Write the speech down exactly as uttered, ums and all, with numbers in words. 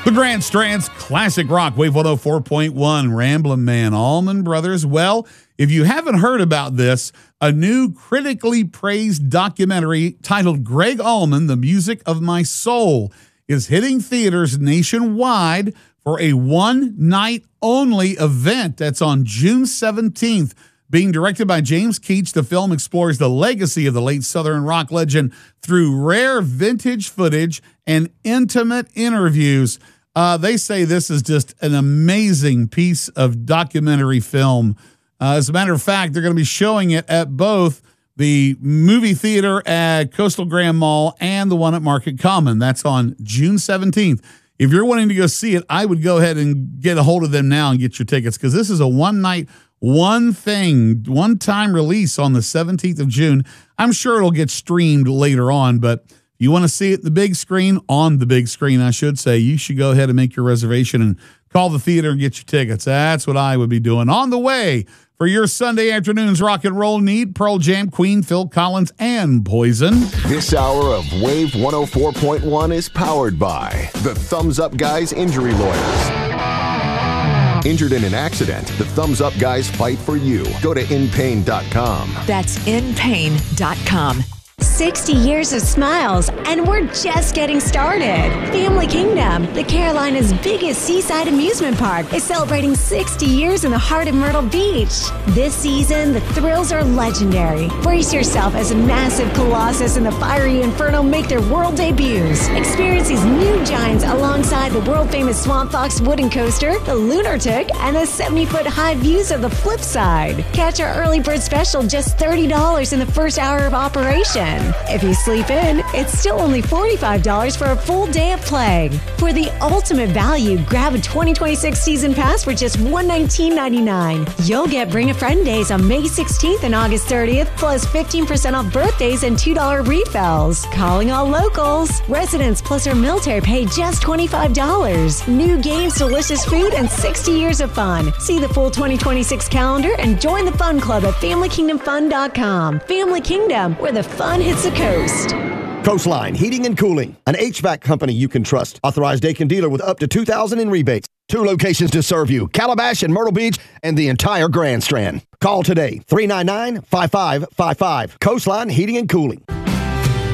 The Grand Strand's classic rock, Wave one oh four point one, Ramblin' Man, Allman Brothers. Well, if you haven't heard about this, a new critically praised documentary titled Gregg Allman, The Music of My Soul, is hitting theaters nationwide for a one-night-only event that's on June seventeenth. Being directed by James Keach, the film explores the legacy of the late Southern rock legend through rare vintage footage and intimate interviews. Uh, they say this is just an amazing piece of documentary film. Uh, as a matter of fact, they're going to be showing it at both the movie theater at Coastal Grand Mall and the one at Market Common. That's on June seventeenth. If you're wanting to go see it, I would go ahead and get a hold of them now and get your tickets, because this is a one-night One thing, one time release on the seventeenth of June. I'm sure it'll get streamed later on, but if you want to see it in the big screen, on the big screen, I should say, you should go ahead and make your reservation and call the theater and get your tickets. That's what I would be doing. On the way for your Sunday afternoon's rock and roll need, Pearl Jam, Queen, Phil Collins, and Poison. This hour of Wave one oh four point one is powered by the Thumbs Up Guys Injury Lawyers. Injured in an accident, the Thumbs Up Guys fight for you. Go to in pain dot com. That's in pain dot com. sixty years of smiles, and we're just getting started. Family Kingdom, the Carolinas' biggest seaside amusement park, is celebrating sixty years in the heart of Myrtle Beach. This season, the thrills are legendary. Brace yourself as a massive colossus and the fiery inferno make their world debuts. Experience these new giants alongside the world-famous Swamp Fox wooden coaster, the Lunar Tick, and the seventy-foot high views of the flip side. Catch our early bird special, just thirty dollars in the first hour of operation. If you sleep in, it's still only forty-five dollars for a full day of play. For the ultimate value, grab a twenty twenty-six season pass for just one hundred nineteen ninety-nine. You'll get Bring a Friend days on May sixteenth and August thirtieth, plus fifteen percent off birthdays and two dollars refills. Calling all locals. Residents plus our military pay just twenty-five dollars. New games, delicious food, and sixty years of fun. See the full twenty twenty-six calendar and join the fun club at family kingdom fun dot com. Family Kingdom, where the fun hits the coast. Coastline Heating and Cooling, an H V A C company you can trust. Authorized Daikin dealer with up to two thousand dollars in rebates. Two locations to serve you, Calabash and Myrtle Beach, and the entire Grand Strand. Call today, three nine nine, five five five five. Coastline Heating and Cooling.